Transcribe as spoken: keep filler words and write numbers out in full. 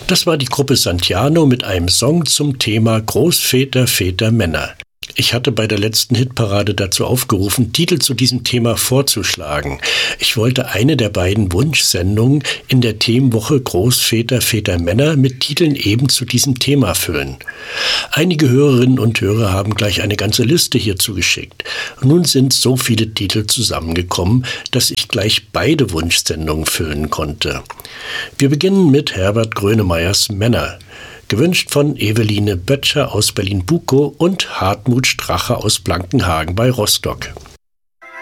Das war die Gruppe Santiano mit einem Song zum Thema Großväter, Väter, Männer. Ich hatte bei der letzten Hitparade dazu aufgerufen, Titel zu diesem Thema vorzuschlagen. Ich wollte eine der beiden Wunschsendungen in der Themenwoche Großväter, Väter, Männer mit Titeln eben zu diesem Thema füllen. Einige Hörerinnen und Hörer haben gleich eine ganze Liste hierzu geschickt. Nun sind so viele Titel zusammengekommen, dass ich gleich beide Wunschsendungen füllen konnte. Wir beginnen mit Herbert Grönemeyers Männer. Gewünscht von Eveline Böttcher aus Berlin-Bukow und Hartmut Strache aus Blankenhagen bei Rostock.